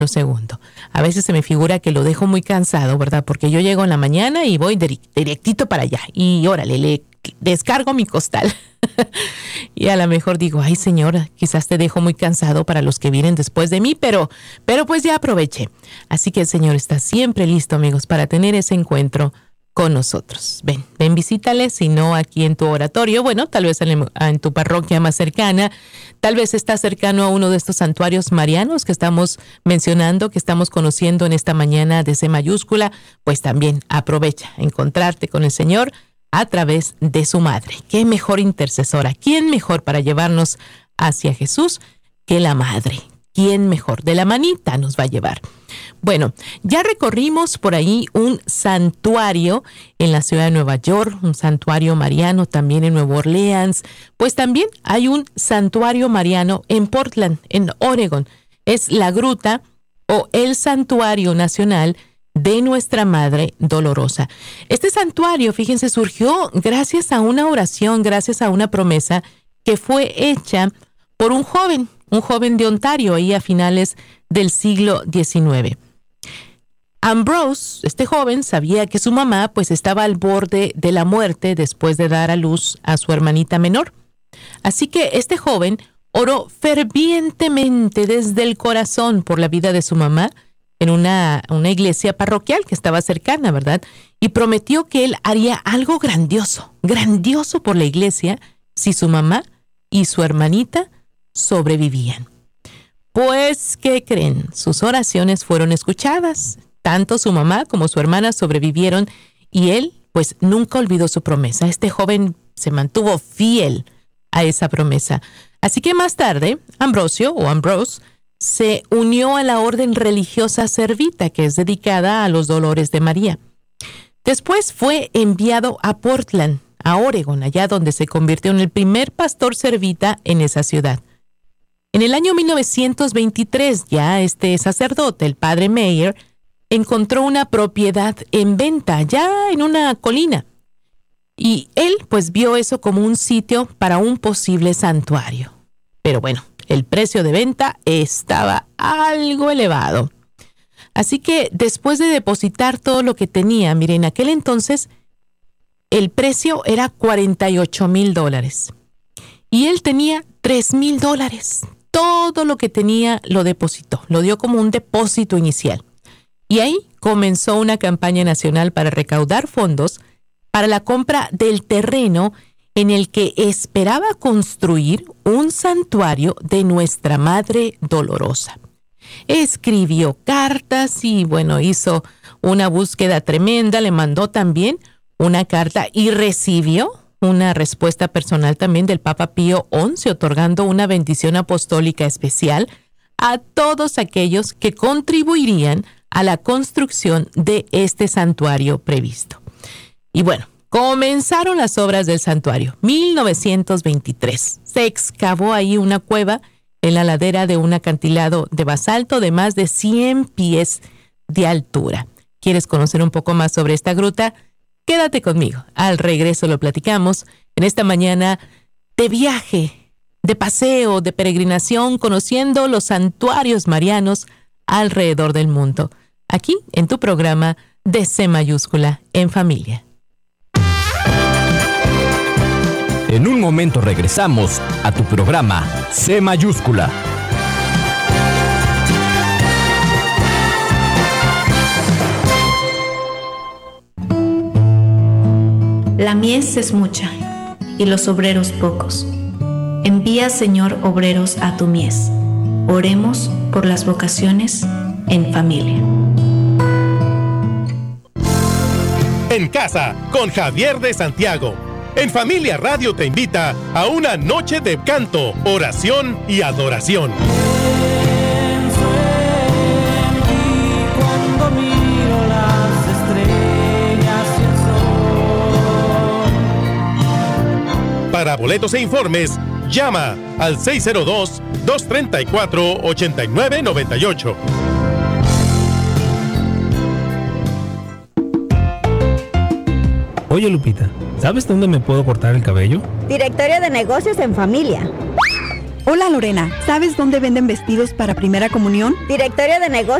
Lo segundo, a veces se me figura que lo dejo muy cansado, ¿verdad? Porque yo llego en la mañana y voy directito para allá. Y órale, le descargo mi costal. Y a lo mejor digo, ay señora, quizás te dejo muy cansado para los que vienen después de mí, pero pues ya aproveché. Así que el Señor está siempre listo, amigos, para tener ese encuentro con nosotros. Ven, visítale, si no aquí en tu oratorio, bueno, tal vez en tu parroquia más cercana, tal vez estás cercano a uno de estos santuarios marianos que estamos mencionando, que estamos conociendo en esta mañana de C mayúscula, pues también aprovecha encontrarte con el Señor a través de su madre. ¿Qué mejor intercesora? ¿Quién mejor para llevarnos hacia Jesús que la madre? ¿Quién mejor? De la manita nos va a llevar. Bueno, ya recorrimos por ahí un santuario en la ciudad de Nueva York, un santuario mariano también en Nueva Orleans. Pues también hay un santuario mariano en Portland, en Oregon. Es la gruta o el santuario nacional de Nuestra Madre Dolorosa. Este santuario, fíjense, surgió gracias a una oración, gracias a una promesa que fue hecha por un joven de Ontario, ahí a finales del siglo XIX. Ambrose, este joven, sabía que su mamá pues estaba al borde de la muerte después de dar a luz a su hermanita menor. Así que este joven oró fervientemente desde el corazón por la vida de su mamá en una iglesia parroquial que estaba cercana, ¿verdad? Y prometió que él haría algo grandioso por la iglesia si su mamá y su hermanita sobrevivían. Pues, ¿qué creen? Sus oraciones fueron escuchadas. Tanto su mamá como su hermana sobrevivieron y él, pues, nunca olvidó su promesa. Este joven se mantuvo fiel a esa promesa. Así que más tarde, Ambrose se unió a la orden religiosa servita, que es dedicada a los dolores de María. Después fue enviado a Portland, a Oregon, allá donde se convirtió en el primer pastor servita en esa ciudad. En el año 1923, ya este sacerdote, el padre Meyer, encontró una propiedad en venta, ya en una colina. Y él, pues, vio eso como un sitio para un posible santuario. Pero bueno, el precio de venta estaba algo elevado. Así que después de depositar todo lo que tenía, miren, en aquel entonces el precio era $48,000 y él tenía $3,000. Todo lo que tenía lo depositó, lo dio como un depósito inicial. Y ahí comenzó una campaña nacional para recaudar fondos para la compra del terreno en el que esperaba construir un santuario de Nuestra Madre Dolorosa. Escribió cartas y, bueno, hizo una búsqueda tremenda, le mandó también una carta y recibió una respuesta personal también del Papa Pío XI, otorgando una bendición apostólica especial a todos aquellos que contribuirían a la construcción de este santuario previsto. Y bueno, comenzaron las obras del santuario. 1923. Se excavó ahí una cueva en la ladera de un acantilado de basalto de más de 100 pies de altura. ¿Quieres conocer un poco más sobre esta gruta? Quédate conmigo. Al regreso lo platicamos en esta mañana de viaje, de paseo, de peregrinación, conociendo los santuarios marianos alrededor del mundo. Aquí en tu programa de C mayúscula en familia. En un momento regresamos a tu programa C mayúscula. La mies es mucha y los obreros pocos. Envía, Señor, obreros a tu mies. Oremos por las vocaciones en familia. En casa con Javier de Santiago. En Familia Radio te invita a una noche de canto, oración y adoración. Cuando miro las estrellas y el sol. Para boletos e informes, llama al 602-234-8998. Oye, Lupita, ¿sabes dónde me puedo cortar el cabello? Directorio de negocios en familia. Hola Lorena, ¿sabes dónde venden vestidos para primera comunión? Directorio de negocios